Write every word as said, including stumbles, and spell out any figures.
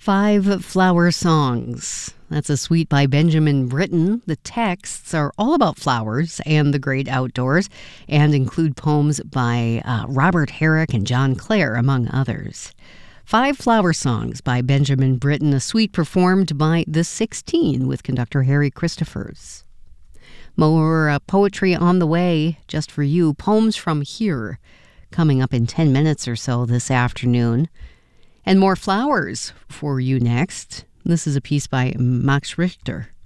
Five Flower Songs. That's a suite by Benjamin Britten. The texts are all about flowers and the great outdoors and include poems by uh, Robert Herrick and John Clare, among others. Five Flower Songs by Benjamin Britten, a suite performed by The Sixteen with conductor Harry Christophers. More uh, poetry on the way, just for you. Poems from Here, coming up in ten minutes or so this afternoon. And more flowers for you next. This is a piece by Max Richter.